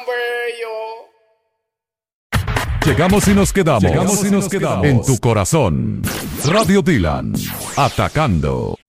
bello. Llegamos y nos quedamos. En tu corazón. Radio Dylan. Atacando.